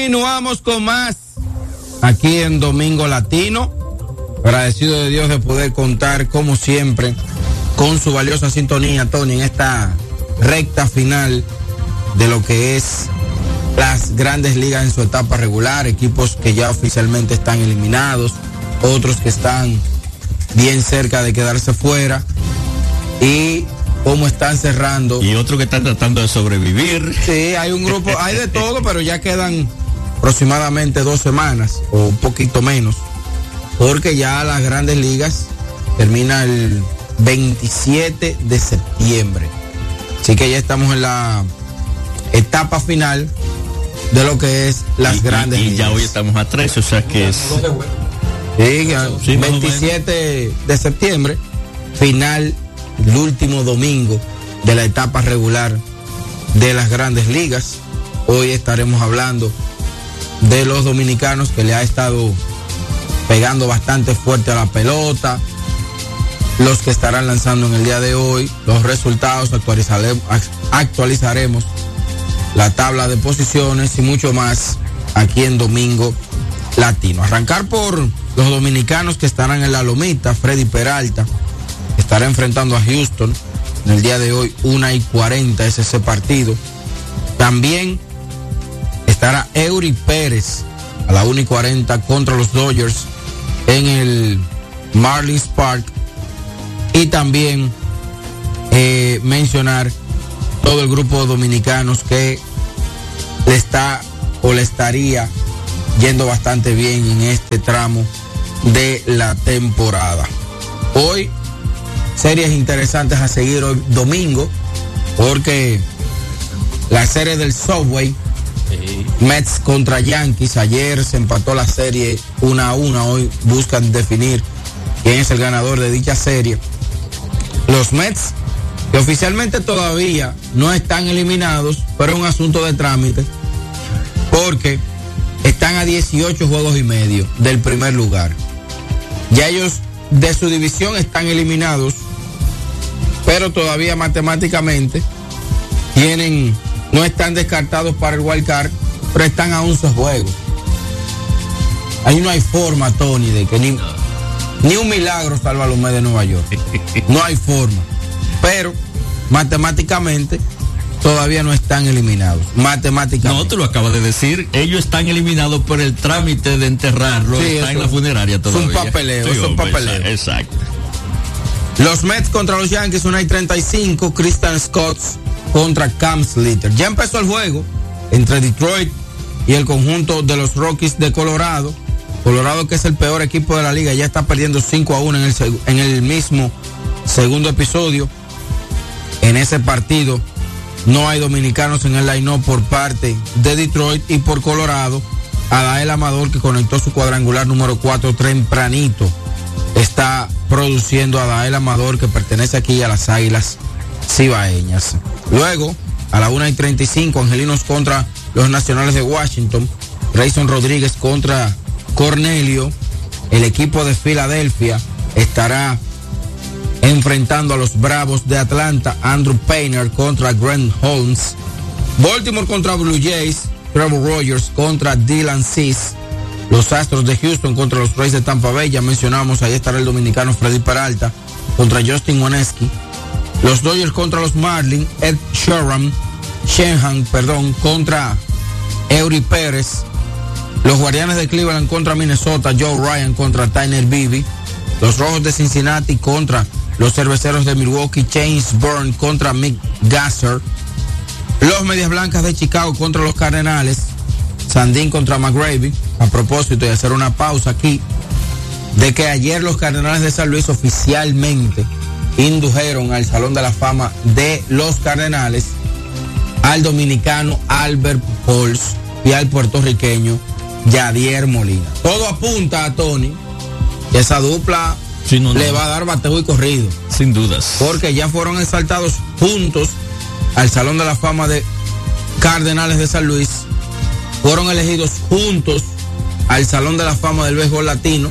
Continuamos con más aquí en Domingo Latino. Agradecido de Dios de poder contar, como siempre, con su valiosa sintonía, Tony, en esta recta final de lo que es las grandes ligas en su etapa regular. Equipos que ya oficialmente están eliminados, otros que están bien cerca de quedarse fuera, y cómo están cerrando. Y otros que están tratando de sobrevivir. Sí, hay un grupo, hay de todo, pero ya quedan aproximadamente 2 semanas o un poquito menos, porque ya las grandes ligas termina el 27 de septiembre. Así que ya estamos en la etapa final de lo que es las grandes ligas. Y ya hoy estamos a 13, o sea que es... Sí, 27 de septiembre, final, el último domingo de la etapa regular de las grandes ligas. Hoy estaremos hablando de los dominicanos, que le ha estado pegando bastante fuerte a la pelota, los que estarán lanzando en el día de hoy, los resultados, actualizaremos la tabla de posiciones y mucho más aquí en Domingo Latino. Arrancar por los dominicanos que estarán en la lomita. Freddy Peralta estará enfrentando a Houston en el día de hoy, 1:40 es ese partido. También estará Eury Pérez a la 1:40 contra los Dodgers en el Marlins Park. Y también mencionar todo el grupo de dominicanos que le está o le estaría yendo bastante bien en este tramo de la temporada. Hoy, series interesantes a seguir hoy domingo, porque la serie del Subway, Mets contra Yankees, ayer se empató la serie 1-1, hoy buscan definir quién es el ganador de dicha serie. Los Mets, que oficialmente todavía no están eliminados, pero es un asunto de trámite, porque están a 18 juegos y medio del primer lugar. Ya ellos de su división están eliminados, pero todavía matemáticamente no están descartados para el wild card, pero están a 11 juegos. Ahí no hay forma, Tony, de que ni un milagro salva a los Mets de Nueva York. No hay forma. Pero matemáticamente todavía no están eliminados. Matemáticamente. No, tú lo acabas de decir. Ellos están eliminados por el trámite de enterrarlo. Sí, está en la funeraria todavía. Es un papeleo, sí, es un papeleo. Exacto. Los Mets contra los Yankees, 1:35. Christian Scott contra Cam Slater. Ya empezó el juego entre Detroit y el conjunto de los Rockies de Colorado. Colorado, que es el peor equipo de la liga, ya está perdiendo 5-1 en el mismo segundo episodio. En ese partido no hay dominicanos en el line-up por parte de Detroit, y por Colorado, Adael Amador, que conectó su cuadrangular número 4 tempranito. Está produciendo Adael Amador, que pertenece aquí a las Águilas Cibaeñas. Luego, a la 1:35, Angelinos contra los Nacionales de Washington. Grayson Rodríguez contra Cornelio. El equipo de Filadelfia estará enfrentando a los Bravos de Atlanta. Andrew Painter contra Grant Holmes. Baltimore contra Blue Jays. Trevor Rogers contra Dylan Cease. Los Astros de Houston contra los Rays de Tampa Bay. Ya mencionamos, ahí estará el dominicano Freddy Peralta contra Justin Woneski. Los Dodgers contra los Marlins. Ed Shenhan contra Eury Pérez. Los Guardianes de Cleveland contra Minnesota. Joe Ryan contra Tyler Beebe. Los Rojos de Cincinnati contra los Cerveceros de Milwaukee. James Byrne contra Mick Gasser. Los Medias Blancas de Chicago contra los Cardenales. Sandin contra McGravy. A propósito, de hacer una pausa aquí, de que ayer los Cardenales de San Luis oficialmente indujeron al Salón de la Fama de los Cardenales al dominicano Albert Pujols y al puertorriqueño Yadier Molina. Todo apunta a Tony que esa dupla le va a dar bateo y corrido. Sin dudas. Porque ya fueron exaltados juntos al Salón de la Fama de Cardenales de San Luis. Fueron elegidos juntos al Salón de la Fama del Béisbol Latino.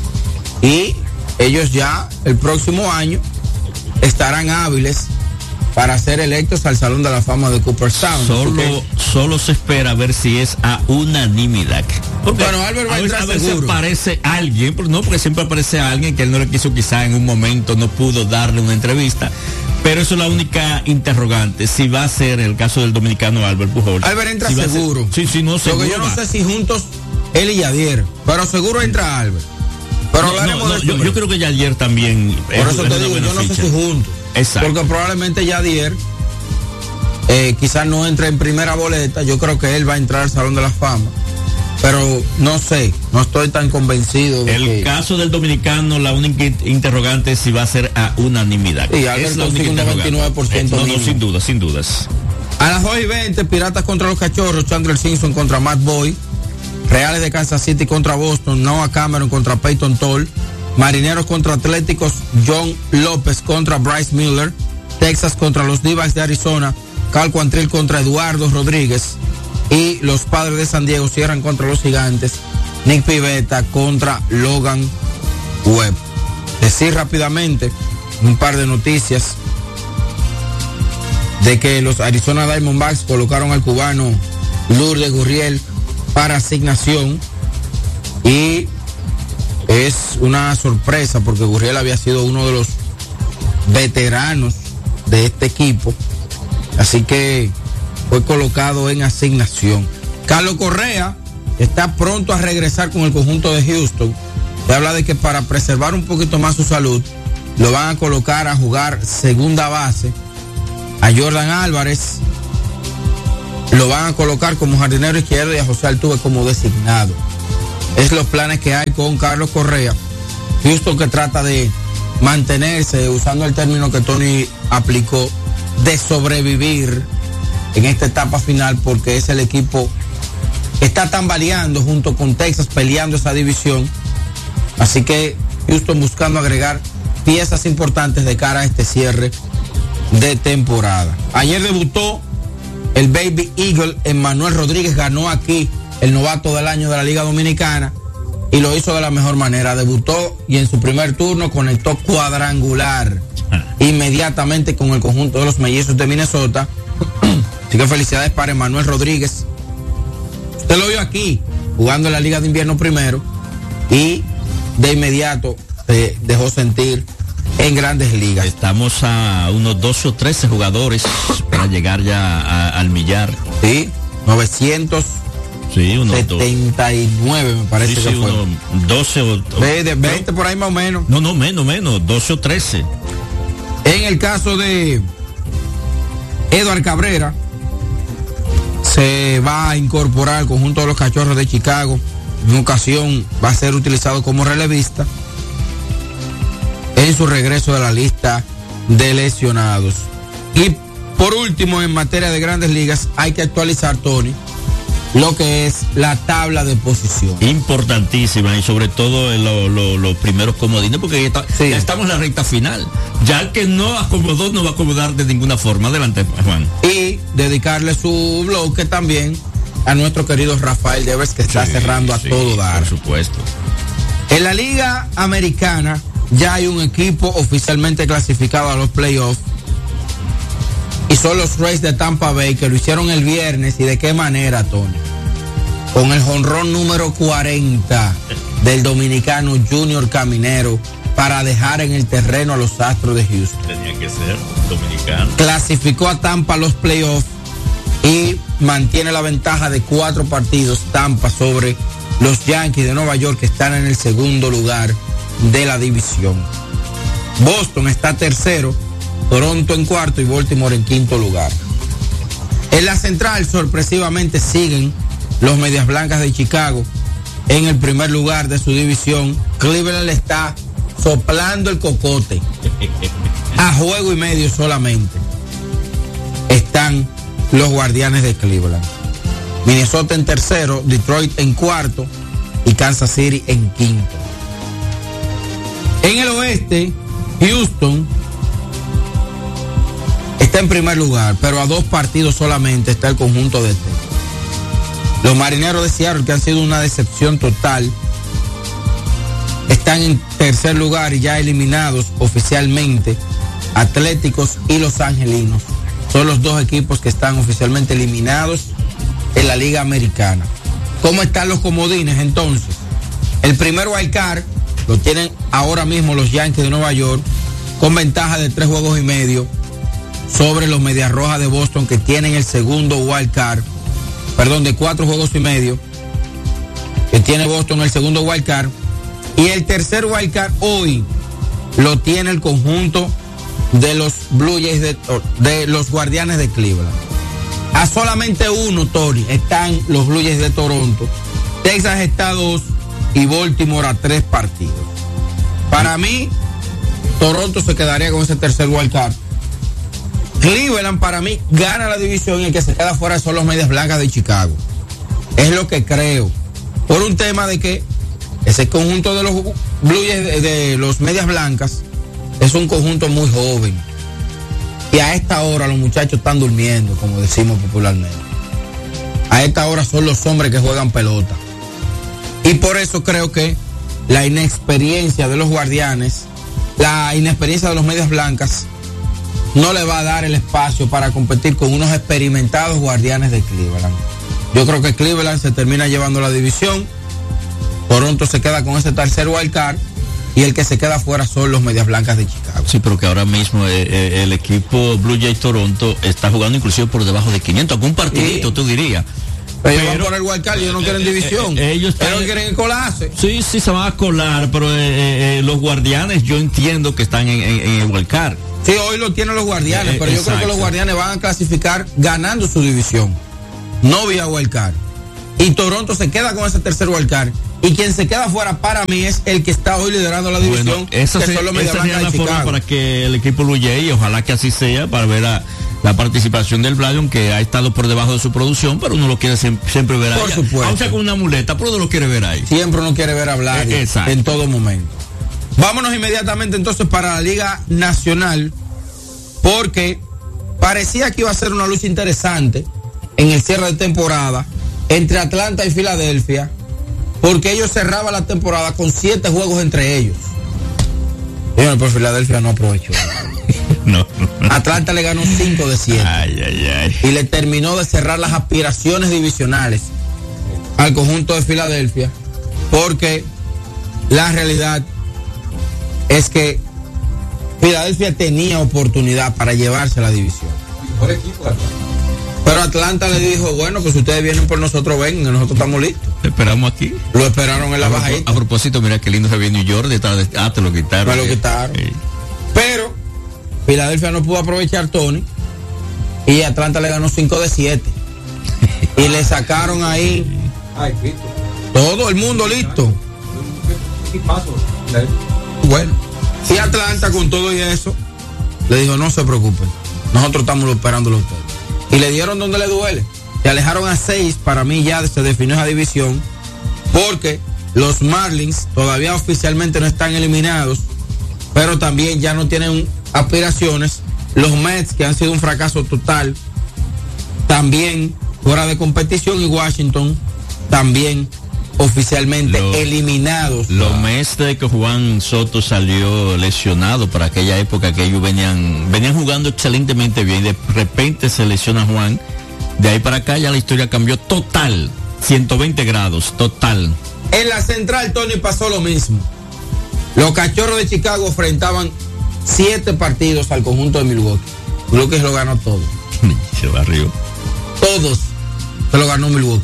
Y ellos ya el próximo año estarán hábiles para ser electos al Salón de la Fama de Cooperstown. Solo se espera a ver si es a unanimidad. Porque bueno, Albert va a entrar ver seguro. Si aparece alguien, pero no, porque siempre aparece alguien que él no le quiso, quizá en un momento no pudo darle una entrevista. Pero eso es la única interrogante, si va a ser el caso del dominicano Albert Pujols. Albert entra si seguro. Sí, no seguro. Porque yo no sé si juntos él y Yadier, pero seguro entra Albert. Pero yo creo que Yadier también. Por eso te digo, yo no sé si juntos. Exacto. Porque probablemente Yadier quizás no entre en primera boleta. Yo creo que él va a entrar al Salón de la Fama. Pero no sé, no estoy tan convencido de el caso del dominicano, la única interrogante es si va a ser a unanimidad. Sí, es la única interrogante. 99% no, sin dudas. A las 2:20, Piratas contra los Cachorros, Chandler Simpson contra Matt Boyd, Reales de Kansas City contra Boston, Noah Cameron contra Peyton Toll, Marineros contra Atléticos, John López contra Bryce Miller, Texas contra los D-backs de Arizona, Cal Quantrill contra Eduardo Rodríguez, y los Padres de San Diego cierran contra los Gigantes, Nick Pivetta contra Logan Webb. Decir rápidamente un par de noticias de que los Arizona Diamondbacks colocaron al cubano Lourdes Gurriel para asignación, y es una sorpresa porque Gurriel había sido uno de los veteranos de este equipo, así que fue colocado en asignación. Carlos Correa está pronto a regresar con el conjunto de Houston. Se habla de que para preservar un poquito más su salud, lo van a colocar a jugar segunda base. A Jordan Álvarez lo van a colocar como jardinero izquierdo y a José Altuve como designado. Es los planes que hay con Carlos Correa. Houston, que trata de mantenerse, usando el término que Tony aplicó, de sobrevivir en esta etapa final, porque es el equipo que está tambaleando junto con Texas, peleando esa división. Así que Houston buscando agregar piezas importantes de cara a este cierre de temporada. Ayer debutó el Baby Eagle Emmanuel Rodríguez, ganó aquí el novato del año de la Liga Dominicana y lo hizo de la mejor manera. Debutó y en su primer turno conectó cuadrangular inmediatamente con el conjunto de los Mellizos de Minnesota. Así que felicidades para Emmanuel Rodríguez. Usted lo vio aquí, jugando en la Liga de Invierno primero, y de inmediato se dejó sentir en Grandes Ligas. Estamos a unos 12 o 13 jugadores para llegar ya al millar. Sí, 979 me parece que fue. 12 o... De 20 por ahí más o menos. No, menos, 12 o 13. En el caso de Edward Cabrera, se va a incorporar al conjunto de los Cachorros de Chicago. En ocasión va a ser utilizado como relevista en su regreso de la lista de lesionados. Y por último, en materia de Grandes Ligas, hay que actualizar, Tony, lo que es la tabla de posición. Importantísima, y sobre todo los primeros comodines, porque ya estamos en la recta final. Ya el que no acomodó no va a acomodar de ninguna forma. Adelante, Juan. Y dedicarle su bloque también a nuestro querido Rafael Devers, que está cerrando a todo dar. Por supuesto. En la Liga Americana ya hay un equipo oficialmente clasificado a los playoffs, y son los Rays de Tampa Bay, que lo hicieron el viernes. ¿Y de qué manera, Tony? Con el jonrón número 40 del dominicano Junior Caminero para dejar en el terreno a los Astros de Houston. Tenía que ser dominicano. Clasificó a Tampa a los playoffs y mantiene la ventaja de 4 partidos Tampa sobre los Yankees de Nueva York, que están en el segundo lugar de la división. Boston está tercero, Toronto en cuarto y Baltimore en quinto lugar. En la central, sorpresivamente, siguen los Medias Blancas de Chicago en el primer lugar de su división. Cleveland está soplando el cocote. A juego y medio solamente están los Guardianes de Cleveland. Minnesota en tercero, Detroit en cuarto y Kansas City en quinto. En el oeste, Houston está en primer lugar, pero a 2 partidos solamente está el conjunto de Texas. Los Marineros de Seattle, que han sido una decepción total, están en tercer lugar y ya eliminados oficialmente Atléticos y Los Angelinos son los dos equipos que están oficialmente eliminados en la Liga Americana. ¿Cómo están los comodines entonces? El primer wild card lo tienen ahora mismo los Yankees de Nueva York con ventaja de 3 juegos y medio sobre los Medias Rojas de Boston, que tienen el segundo wild card, de 4 juegos y medio que tiene Boston el segundo wild card, y el tercer wild card hoy lo tiene el conjunto de los Blue Jays de los Guardianes de Cleveland. A solamente uno, Tony, están los Blue Jays de Toronto. Texas está a 2 y Baltimore a 3 partidos. Para mí, Toronto se quedaría con ese tercer wild card. Cleveland, para mí, gana la división y el que se queda fuera son los Medias Blancas de Chicago. Es lo que creo. Por un tema de que ese conjunto de los Blue Jays de los Medias Blancas es un conjunto muy joven. Y a esta hora los muchachos están durmiendo, como decimos popularmente. A esta hora son los hombres que juegan pelota. Y por eso creo que la inexperiencia de los Guardianes, la inexperiencia de los Medias Blancas, no le va a dar el espacio para competir con unos experimentados Guardianes de Cleveland. Yo creo que Cleveland se termina llevando la división, Toronto se queda con ese tercer wild card y el que se queda fuera son los Medias Blancas de Chicago. Sí, pero que ahora mismo el equipo Blue Jays Toronto está jugando inclusive por debajo de 500, algún partidito, sí, tú dirías. Pero ellos van por el wild card y ellos no quieren división. Ellos quieren colarse. Sí, se van a colar, pero los Guardianes yo entiendo que están en el wild card. Sí, hoy lo tienen los Guardianes, pero yo creo que los Guardianes van a clasificar ganando su división, no vía wild card. Y Toronto se queda con ese tercer wild card. Y quien se queda fuera para mí es el que está hoy liderando la división, bueno, esa que son los Medias Blancas de Chicago. Para que el equipo Blue Jays, ojalá que así sea, para ver la participación del Bryson, que ha estado por debajo de su producción, pero uno lo quiere siempre ver ahí. Por supuesto. Aunque sea con una muleta, pero uno lo quiere ver ahí. Siempre uno quiere ver hablar en todo momento. Vámonos inmediatamente entonces para la Liga Nacional, porque parecía que iba a ser una lucha interesante en el cierre de temporada entre Atlanta y Filadelfia, porque ellos cerraban la temporada con 7 juegos entre ellos. Pero Filadelfia no aprovechó. No. Atlanta le ganó 5 de 7. Ay. Y le terminó de cerrar las aspiraciones divisionales al conjunto de Filadelfia, porque la realidad es que Filadelfia tenía oportunidad para llevarse la división. Mejor equipo, pero Atlanta le dijo, bueno, pues ustedes vienen por nosotros, vengan, que nosotros estamos listos. Esperamos aquí. Lo esperaron en la bajadita. A propósito, mira qué lindo se ve New York detrás de... te lo quitaron. Me lo quitaron. Pero Filadelfia no pudo aprovechar, Tony, y Atlanta le ganó 5 de 7. Y le sacaron ahí todo el mundo listo. Bueno, y Atlanta con todo y eso le dijo, no se preocupen, nosotros estamos esperándolo a ustedes. Y le dieron donde le duele. Se alejaron a 6, para mí ya se definió esa división, porque los Marlins todavía oficialmente no están eliminados, pero también ya no tienen aspiraciones. Los Mets, que han sido un fracaso total, también fuera de competición, y Washington también oficialmente eliminados. Los Mets, de que Juan Soto salió lesionado para aquella época, que ellos venían jugando excelentemente bien, de repente se lesiona Juan. De ahí para acá ya la historia cambió total, 120 grados, total. En la central, Tony, pasó lo mismo. Los Cachorros de Chicago enfrentaban 7 partidos al conjunto de Milwaukee. Milwaukee se lo ganó todo. Se barrió. Todos se lo ganó Milwaukee.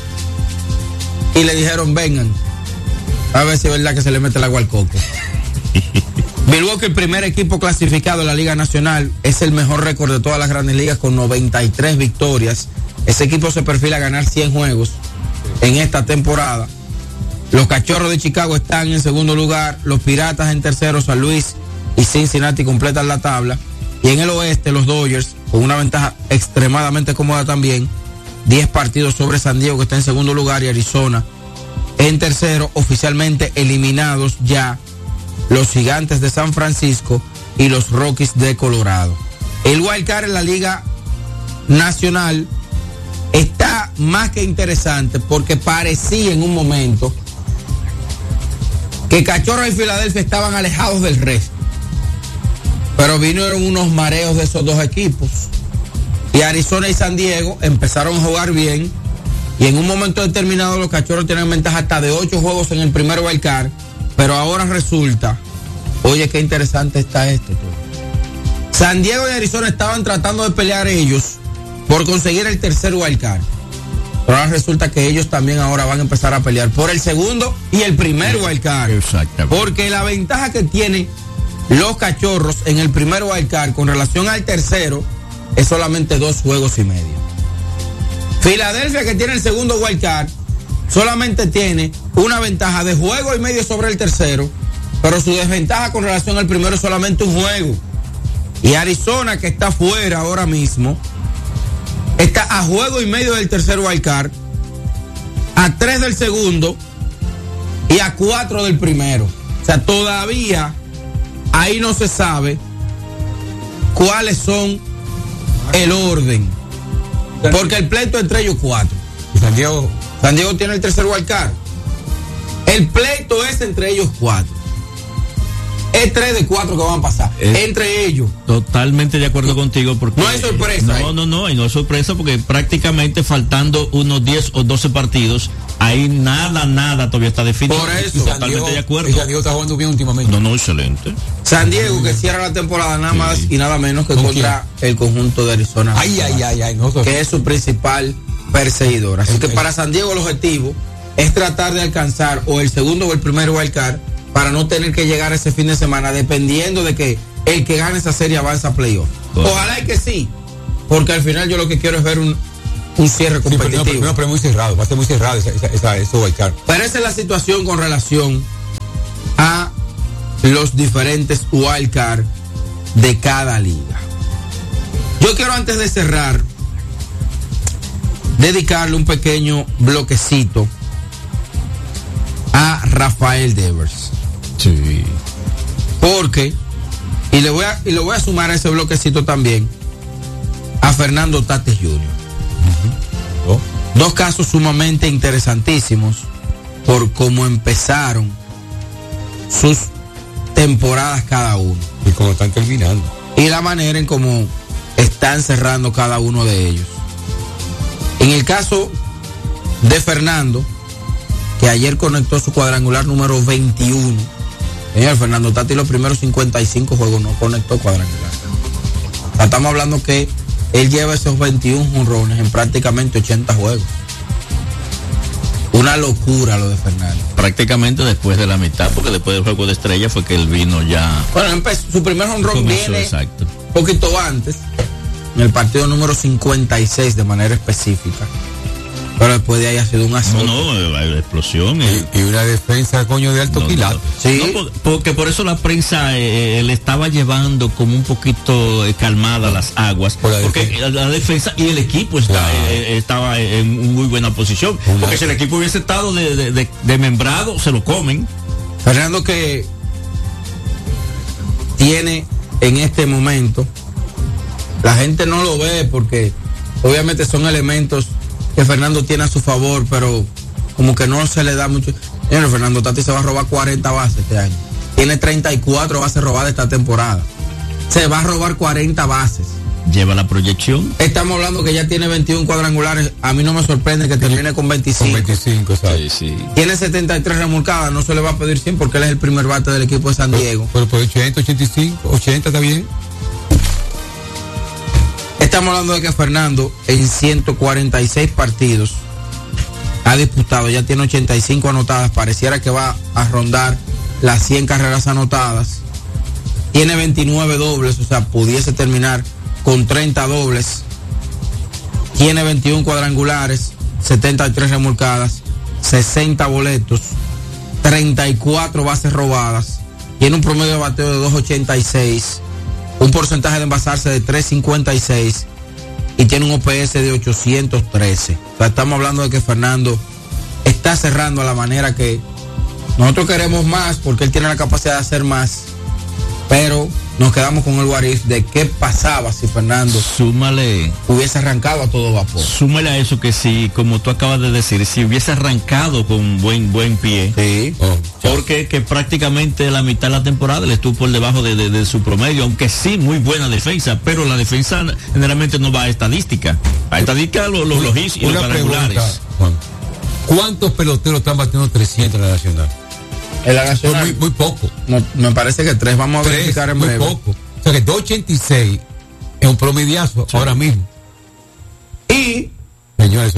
Y le dijeron, vengan, a ver si es verdad que se le mete el agua al coco. Milwaukee, el primer equipo clasificado en la Liga Nacional, es el mejor récord de todas las grandes ligas con 93 victorias. Ese equipo se perfila a ganar 100 juegos en esta temporada. Los Cachorros de Chicago están en segundo lugar, los Piratas en tercero, San Luis y Cincinnati completan la tabla. Y en el oeste, los Dodgers, con una ventaja extremadamente cómoda también, 10 partidos sobre San Diego, que está en segundo lugar, y Arizona en tercero, oficialmente eliminados ya los Gigantes de San Francisco y los Rockies de Colorado. El wild card en la Liga Nacional está más que interesante, porque parecía en un momento que Cachorros y Filadelfia estaban alejados del resto. Pero vinieron unos mareos de esos dos equipos. Y Arizona y San Diego empezaron a jugar bien. Y en un momento determinado los Cachorros tienen ventaja hasta de 8 juegos en el primer wild card. Pero ahora resulta, oye, qué interesante está esto. San Diego y Arizona estaban tratando de pelear ellos por conseguir el tercer wild card. Pero ahora resulta que ellos también ahora van a empezar a pelear por el segundo y el primer wild card. Exactamente. Porque la ventaja que tienen los Cachorros en el primer wild card con relación al tercero es solamente 2 juegos y medio. Filadelfia, que tiene el segundo wild card, solamente tiene una ventaja de juego y medio sobre el tercero, pero su desventaja con relación al primero es solamente un juego. Y Arizona, que está fuera ahora mismo, está a juego y medio del tercer wild card, a 3 del segundo y a 4 del primero. O sea, todavía ahí no se sabe cuáles son el orden, porque el pleito entre ellos 4. ¿Y San Diego? San Diego tiene el tercer wild card. El pleito es entre ellos 4. Es 3 de 4 que van a pasar. Entre ellos. Totalmente de acuerdo contigo. Porque no hay sorpresa. No, y no hay sorpresa porque prácticamente faltando unos 10 o 12 partidos, ahí nada todavía está definido. Por eso. Totalmente Diego, de acuerdo. Y San Diego está jugando bien últimamente. No, excelente. San Diego, que cierra la temporada nada más y nada menos que contra el conjunto de Arizona. Ay, que es su principal perseguidor. Así que para San Diego el objetivo es tratar de alcanzar o el segundo o el primer wild card para no tener que llegar ese fin de semana, dependiendo de que el que gane esa serie avanza a playoff. Ojalá y que sí, porque al final yo lo que quiero es ver un cierre competitivo. Sí, pero muy cerrado, va a ser muy cerrado ese wild card. Pero esa es la situación con relación a los diferentes wild card de cada liga. Yo quiero, antes de cerrar, dedicarle un pequeño bloquecito a Rafael Devers. Sí. Porque, y le voy a sumar a ese bloquecito también a Fernando Tatis Jr. Dos casos sumamente interesantísimos por cómo empezaron sus temporadas cada uno. Y cómo están terminando. Y la manera en cómo están cerrando cada uno de ellos. En el caso de Fernando, que ayer conectó su cuadrangular número 21. Señor Fernando Tatis, los primeros 55 juegos no conectó cuadrangular. O sea, estamos hablando que él lleva esos 21 jonrones en prácticamente 80 juegos. Una locura lo de Fernando. Prácticamente después de la mitad, porque después del juego de estrella fue que él vino ya. Bueno, su primer jonrón viene exacto. Un poquito antes, en el partido número 56 de manera específica. Pero después de ahí ha sido un azote. La explosión. Y una defensa, coño, de alto quilate. Sí. Porque por eso la prensa le estaba llevando como un poquito calmada las aguas. Porque la defensa y el equipo estaba en muy buena posición. Porque si el equipo hubiese estado de membrado, se lo comen. Fernando, que tiene en este momento, la gente no lo ve porque obviamente son elementos que Fernando tiene a su favor, pero como que no se le da mucho. Señor, Fernando Tatis se va a robar 40 bases este año. Tiene 34 bases robadas esta temporada. Se va a robar 40 bases. Lleva la proyección. Estamos hablando que ya tiene 21 cuadrangulares. A mí no me sorprende que termine con 25. Con 25, ¿sabes? Sí. Tiene 73 remolcadas. No se le va a pedir 100 porque él es el primer bate del equipo de San Diego. Pero por 80, 85, 80 está bien. Estamos hablando de que Fernando en 146 partidos ha disputado, ya tiene 85 anotadas, pareciera que va a rondar las 100 carreras anotadas. Tiene 29 dobles, o sea, pudiese terminar con 30 dobles. Tiene 21 cuadrangulares, 73 remolcadas, 60 boletos, 34 bases robadas. Tiene un promedio de bateo de 2.86. Un porcentaje de envasarse de 3.56 y tiene un OPS de 813. O sea, estamos hablando de que Fernando está cerrando a la manera que nosotros queremos más, porque él tiene la capacidad de hacer más, pero nos quedamos con el what if de qué pasaba si Fernando súmale, hubiese arrancado a todo vapor. Súmale a eso que si, como tú acabas de decir, si hubiese arrancado con buen pie, sí, porque que prácticamente la mitad de la temporada le estuvo por debajo de su promedio, aunque sí, muy buena defensa, pero la defensa generalmente no va a estadística. A estadística los hits y los cuadrangulares. ¿Cuántos peloteros están batiendo 300 en la Nacional? En la Nacional. Muy poco. No, me parece que 3, vamos a verificar en breve. Muy poco. O sea que 286 es un promediazo ahora mismo. Y, señores,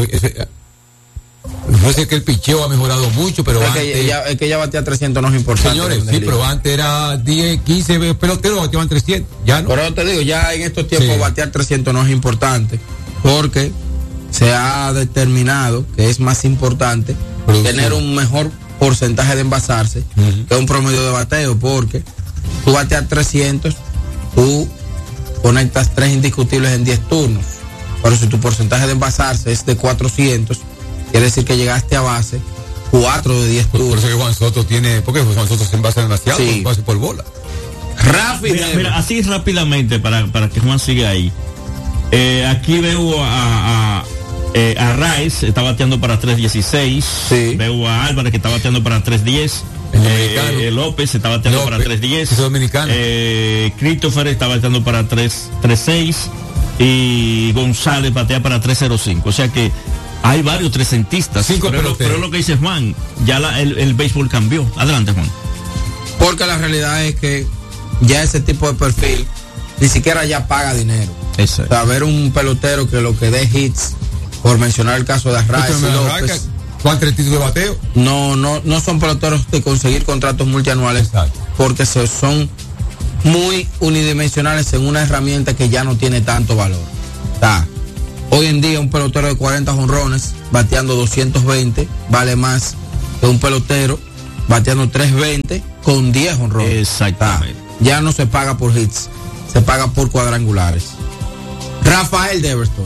no sé que el picheo ha mejorado mucho, pero es que ya batea 300 no es importante. Señores, sí, pero antes era 10, 15 peloteros bateaban 300. Ya no. Pero te digo, ya en estos tiempos batear 300 no es importante, porque se ha determinado que es más importante tener un mejor porcentaje de envasarse que un promedio de bateo, porque tú bateas 300, tú conectas 3 indiscutibles en 10 turnos, pero si tu porcentaje de envasarse es de 400, quiere decir que llegaste a base 4 de 10 turnos. Por eso que Juan Soto tiene, porque Juan Soto se envasa demasiado, base por bola. Mira, así rápidamente para que Juan siga ahí. Aquí veo a Arraez está bateando para 3.16. Sí. Veo a Álvarez que está bateando para 3.10. López está bateando para 3.10. Dominicano. Christopher está bateando para 3.6. Y González batea para 3.05. O sea que hay varios trecentistas. Pero lo que dice Juan, ya el béisbol cambió. Adelante, Juan. Porque la realidad es que ya ese tipo de perfil ni siquiera ya paga dinero. Exacto. O sea, ver un pelotero que lo que dé hits, por mencionar el caso de Arraez y López, ¿cuántos títulos de bateo? No son peloteros de conseguir contratos multianuales. Exacto. Porque son muy unidimensionales en una herramienta que ya no tiene tanto valor. Hoy en día un pelotero de 40 jonrones bateando 220 vale más que un pelotero bateando 320 con 10 jonrones. Exactamente. Ya no se paga por hits, se paga por cuadrangulares. Rafael Devers,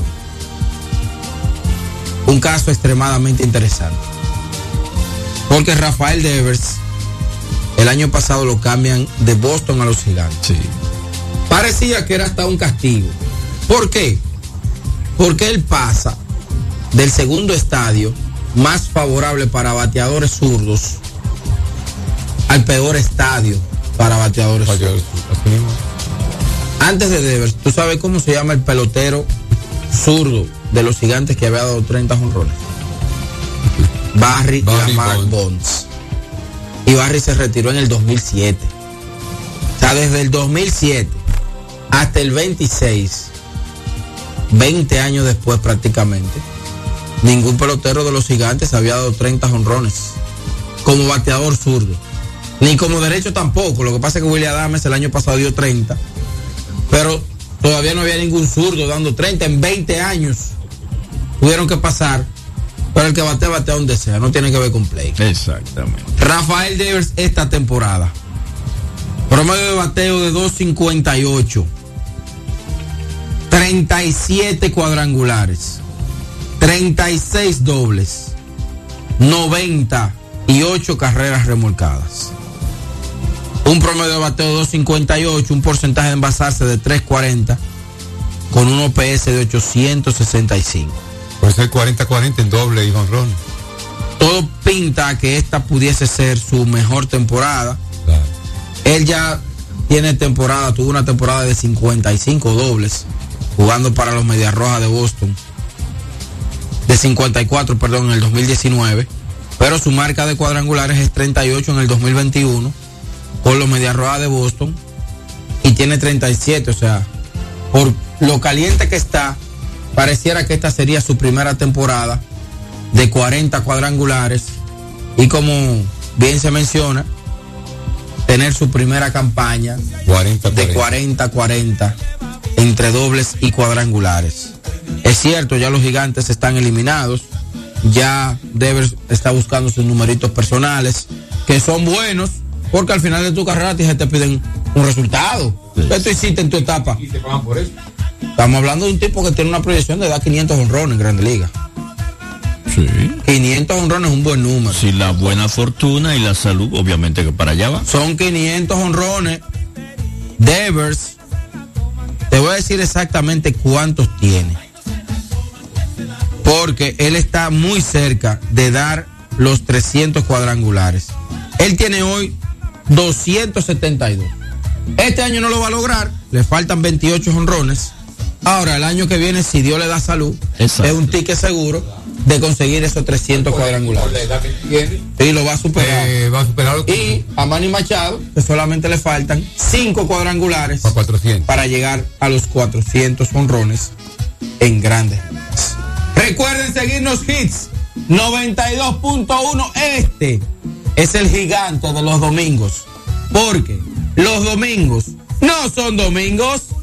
un caso extremadamente interesante, porque Rafael Devers el año pasado lo cambian de Boston a los Gigantes. Sí. Parecía que era hasta un castigo. ¿Por qué? Porque él pasa del segundo estadio más favorable para bateadores zurdos al peor estadio para bateadores zurdos. Antes de Devers, ¿tú sabes cómo se llama el pelotero zurdo de los Gigantes que había dado 30 jonrones? Barry Lamar Bonds. Y Barry se retiró en el 2007. O sea, desde el 2007 hasta el 26, 20 años después prácticamente, ningún pelotero de los Gigantes había dado 30 jonrones como bateador zurdo, ni como derecho tampoco. Lo que pasa es que Willy Adames el año pasado dio 30, pero todavía no había ningún zurdo dando 30 en 20 años. Tuvieron que pasar, pero el que batea donde sea, no tiene que ver con play. Exactamente. Rafael Devers esta temporada, promedio de bateo de 2.58, 37 cuadrangulares, 36 dobles, 98 carreras remolcadas. Un promedio de bateo de 2.58, un porcentaje de envasarse de 3.40, con un OPS de 865. Puede ser 40-40 en doble y jonrón. Todo pinta a que esta pudiese ser su mejor temporada. Claro. Él ya tuvo una temporada de 55 dobles, jugando para los Medias Rojas de Boston. De 54, perdón, en el 2019. Pero su marca de cuadrangulares es 38 en el 2021 con los Medias Rojas de Boston. Y tiene 37, o sea, por lo caliente que está, pareciera que esta sería su primera temporada de 40 cuadrangulares. Y como bien se menciona, tener su primera campaña 40. de 40-40 entre dobles y cuadrangulares. Es cierto, ya los Gigantes están eliminados, ya Devers está buscando sus numeritos personales, que son buenos, porque al final de tu carrera te piden un resultado. ¿Qué tú hiciste en tu etapa? Y te pagan por eso. Estamos hablando de un tipo que tiene una proyección de dar 500 jonrones en Grandes Ligas. Sí. 500 jonrones es un buen número. Si la buena fortuna y la salud, obviamente que para allá va. Son 500 jonrones Devers, te voy a decir exactamente cuántos tiene, porque él está muy cerca de dar los 300 cuadrangulares. Él tiene hoy 272. Este año no lo va a lograr, le faltan 28 jonrones. Ahora, el año que viene, si Dios le da salud, exacto, es un ticket seguro de conseguir esos 300 cuadrangulares. Y lo va a superar. Y a Manny Machado, que solamente le faltan 5 cuadrangulares para llegar a los 400 jonrones en Grandes Ligas. Recuerden seguirnos, Hits 92.1. Este es el gigante de los domingos, porque los domingos no son domingos.